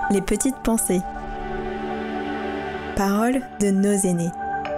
Les petites pensées. Paroles de nos aînés.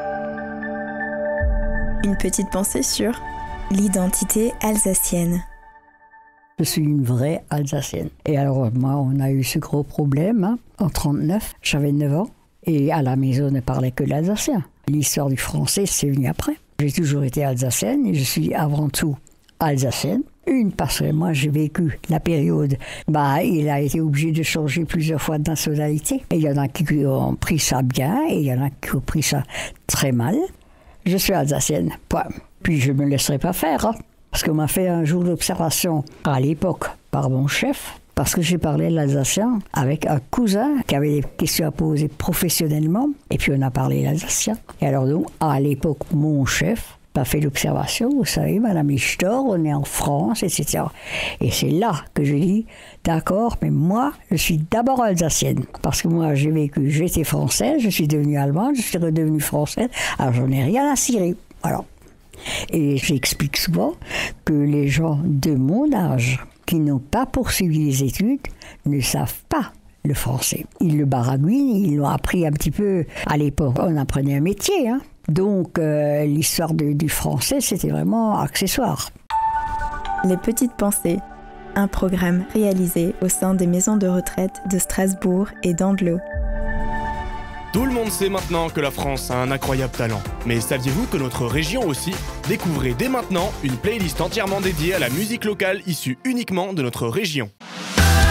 Une petite pensée sur l'identité alsacienne. Je suis une vraie Alsacienne. Et alors, moi, on a eu ce gros problème. En 1939, j'avais 9 ans. Et à la maison, on ne parlait que l'alsacien. L'histoire du français, c'est venu après. J'ai toujours été alsacienne et je suis avant tout alsacienne. Parce que moi, j'ai vécu la période, il a été obligé de changer plusieurs fois de nationalité. Et il y en a qui ont pris ça bien et il y en a qui ont pris ça très mal. Je suis alsacienne, point. Puis je ne me laisserai pas faire, parce qu'on m'a fait un jour d'observation à l'époque par mon chef, parce que j'ai parlé l'alsacien avec un cousin qui avait des questions à poser professionnellement, et puis on a parlé l'alsacien. Et alors donc, à l'époque, mon chef m'a fait l'observation, vous savez, Madame Lichter, on est en France, etc. Et c'est là que je dis, d'accord, mais moi, je suis d'abord alsacienne. Parce que moi, j'ai vécu, j'étais française, je suis devenue allemande, je suis redevenue française, alors j'en ai rien à cirer. Voilà. Et j'explique souvent que les gens de mon âge, qui n'ont pas poursuivi les études, ne savent pas le français. Ils le baragouinent, ils l'ont appris un petit peu. À l'époque, on apprenait un métier, hein. Donc, l'histoire du français, c'était vraiment accessoire. Les petites pensées, un programme réalisé au sein des maisons de retraite de Strasbourg et d'Andlau. Tout le monde sait maintenant que la France a un incroyable talent. Mais saviez-vous que notre région aussi? Découvrez dès maintenant une playlist entièrement dédiée à la musique locale issue uniquement de notre région.